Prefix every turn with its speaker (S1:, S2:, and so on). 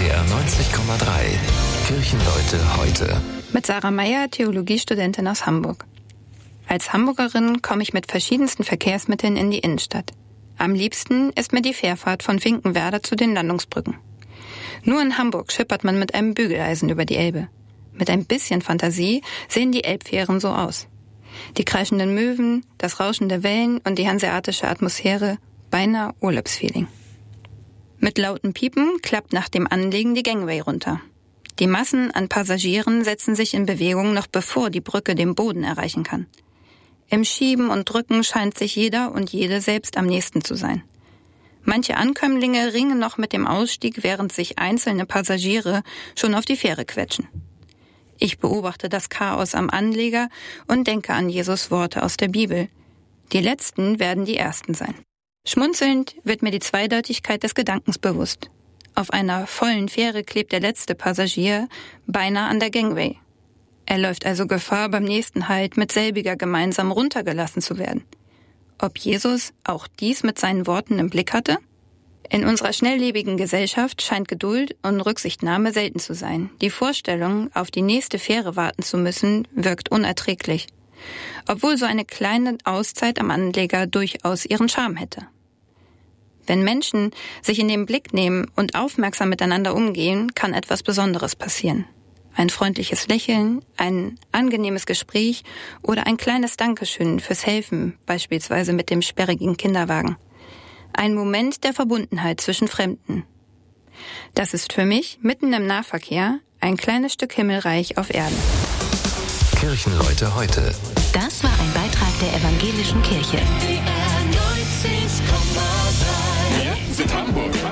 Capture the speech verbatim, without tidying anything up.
S1: D R neunzig Komma drei. Kirchenleute heute.
S2: Mit Sarah Meyer, Theologiestudentin aus Hamburg. Als Hamburgerin komme ich mit verschiedensten Verkehrsmitteln in die Innenstadt. Am liebsten ist mir die Fährfahrt von Finkenwerder zu den Landungsbrücken. Nur in Hamburg schippert man mit einem Bügeleisen über die Elbe. Mit ein bisschen Fantasie sehen die Elbfähren so aus. Die kreischenden Möwen, das Rauschen der Wellen und die hanseatische Atmosphäre, beinahe Urlaubsfeeling. Mit lauten Piepen klappt nach dem Anlegen die Gangway runter. Die Massen an Passagieren setzen sich in Bewegung, noch bevor die Brücke den Boden erreichen kann. Im Schieben und Drücken scheint sich jeder und jede selbst am nächsten zu sein. Manche Ankömmlinge ringen noch mit dem Ausstieg, während sich einzelne Passagiere schon auf die Fähre quetschen. Ich beobachte das Chaos am Anleger und denke an Jesus Worte aus der Bibel. Die Letzten werden die Ersten sein. Schmunzelnd wird mir die Zweideutigkeit des Gedankens bewusst. Auf einer vollen Fähre klebt der letzte Passagier beinahe an der Gangway. Er läuft also Gefahr, beim nächsten Halt mit selbiger gemeinsam runtergelassen zu werden. Ob Jesus auch dies mit seinen Worten im Blick hatte? In unserer schnelllebigen Gesellschaft scheint Geduld und Rücksichtnahme selten zu sein. Die Vorstellung, auf die nächste Fähre warten zu müssen, wirkt unerträglich. Obwohl so eine kleine Auszeit am Anleger durchaus ihren Charme hätte. Wenn Menschen sich in den Blick nehmen und aufmerksam miteinander umgehen, kann etwas Besonderes passieren. Ein freundliches Lächeln, ein angenehmes Gespräch oder ein kleines Dankeschön fürs Helfen, beispielsweise mit dem sperrigen Kinderwagen. Ein Moment der Verbundenheit zwischen Fremden. Das ist für mich, mitten im Nahverkehr, ein kleines Stück Himmelreich auf Erden.
S1: Kirchenleute heute.
S3: Das war ein Beitrag der Evangelischen Kirche.